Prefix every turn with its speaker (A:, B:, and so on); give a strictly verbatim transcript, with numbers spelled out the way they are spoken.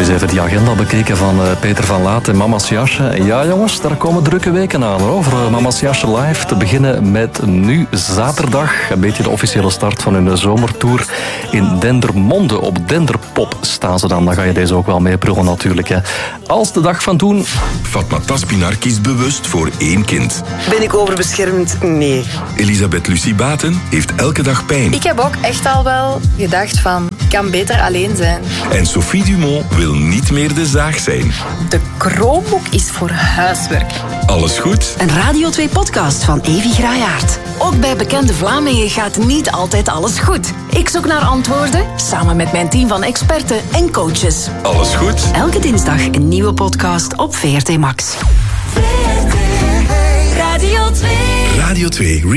A: eens even die agenda bekeken van uh, Peter van Laat en Mama's Jasje. En ja jongens, daar komen drukke weken aan hoor. Voor uh, Mama's Jasje live te beginnen met nu zaterdag. Een beetje de officiële start van hun uh, zomertour. In Dendermonde op Denderpop staan ze dan. Dan ga je deze ook wel mee brullen natuurlijk. Hè. Als de dag van toen...
B: Fatma Taspinar kiest bewust voor één kind.
C: Ben ik overbeschermd? Nee.
B: Elisabeth Lucie Baten heeft elke dag pijn.
D: Ik heb ook echt al wel gedacht van, ik kan beter alleen zijn.
B: En Sophie Dumont wil niet meer de zaag zijn.
D: De Chromebook is voor huiswerk.
B: Alles goed?
E: Een Radio twee podcast van Evi Graayaert. Ook bij Bekende Vlamingen gaat niet altijd alles goed. Ik zoek naar antwoorden, samen met mijn team van experten en coaches.
B: Alles goed?
E: Elke dinsdag een nieuwe podcast op V R T Max.
F: Radio twee.
B: Radio twee.